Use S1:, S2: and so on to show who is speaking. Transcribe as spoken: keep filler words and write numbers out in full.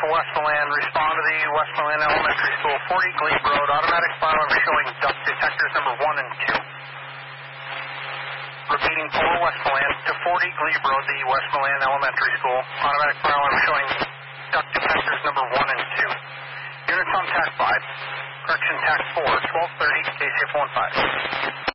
S1: for Westmoreland. Respond to the Westmoreland Elementary School, forty Glebe Road. Automatic fire alarm showing duct detectors number one and two. Repeating for Westmoreland to forty Glebe Road, the Westmoreland Elementary School. Automatic fire alarm showing duct detectors number one and two. Units on T A C five. Correction, T A C four, twelve thirty, K C F one five.